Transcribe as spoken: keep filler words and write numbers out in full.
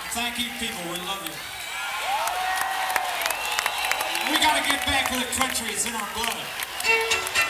Thank you, people. We love you. We got to get back to the country. It's in our blood.